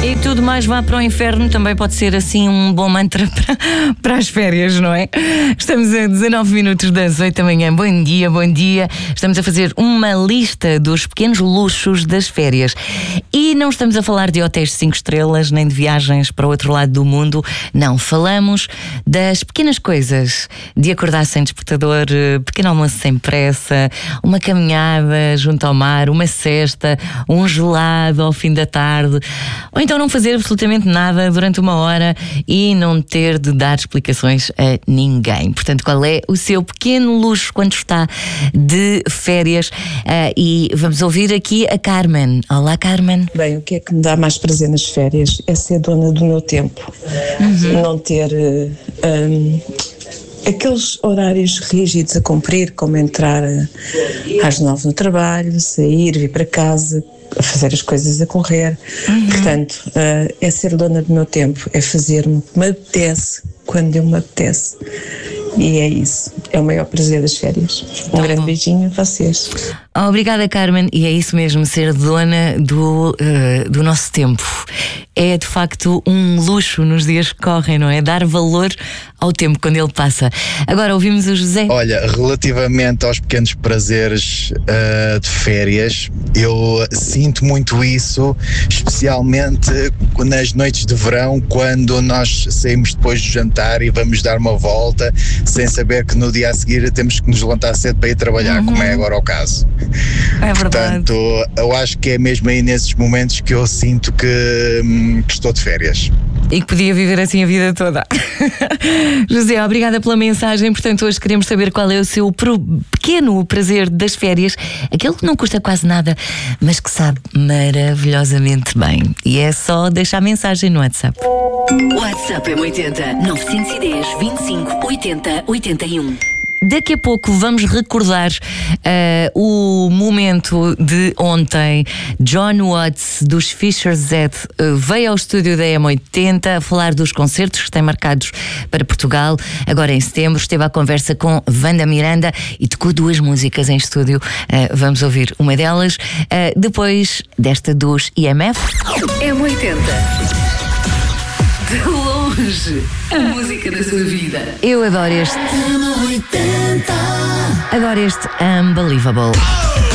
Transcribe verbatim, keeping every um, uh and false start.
E tudo mais vá para o inferno também pode ser assim um bom mantra para, para as férias, não é? Estamos a dezanove minutos das oito da manhã. Bom dia, bom dia. Estamos a fazer uma lista dos pequenos luxos das férias. E não estamos a falar de hotéis de cinco estrelas, nem de viagens para o outro lado do mundo. Não, falamos das pequenas coisas. De acordar sem despertador, pequeno almoço sem pressa, uma caminhada junto ao mar, uma cesta, um gelado ao fim da tarde. Ou então não fazer absolutamente nada durante uma hora e não ter de dar explicações a ninguém. Portanto, qual é o seu pequeno luxo quando está de férias? Uh, e vamos ouvir aqui a Carmen. Olá, Carmen. Bem, o que é que me dá mais prazer nas férias é ser dona do meu tempo. Uhum. Não ter uh, um, aqueles horários rígidos a cumprir, como entrar às nove no trabalho, sair, vir para casa, a fazer as coisas a correr. Uhum. Portanto, uh, é ser dona do meu tempo, é fazer-me o que me apetece, quando eu me apetece. E é isso, é o maior prazer das férias. Um tá grande bom. Beijinho a vocês. Obrigada, Carmen. E é isso mesmo, ser dona do, uh, do nosso tempo. É de facto um luxo nos dias que correm, não é? Dar valor ao tempo quando ele passa. Agora ouvimos o José. Olha, relativamente aos pequenos prazeres uh, de férias, eu sinto muito isso, especialmente nas noites de verão, quando nós saímos depois do jantar e vamos dar uma volta, sem saber que no dia a seguir temos que nos levantar cedo para ir trabalhar, uhum. como é agora o caso. É verdade. Portanto, eu acho que é mesmo aí nesses momentos que eu sinto que, hum, que estou de férias. E que podia viver assim a vida toda. José, obrigada pela mensagem. Portanto, hoje queremos saber qual é o seu pro... pequeno prazer das férias. Aquele que não custa quase nada, mas que sabe maravilhosamente bem. E é só deixar a mensagem no WhatsApp. WhatsApp M oitenta, novecentos e dez, vinte e cinco, oitenta, oitenta e um. Daqui a pouco vamos recordar uh, o momento de ontem. John Watts, dos Fisher's Head, uh, veio ao estúdio da M oitenta a falar dos concertos que têm marcados para Portugal. Agora em setembro esteve à conversa com Wanda Miranda e tocou duas músicas em estúdio. Uh, vamos ouvir uma delas uh, depois desta dos I M F. M oitenta. De longe, a música da sua vida. Eu adoro este. Adoro este Unbelievable.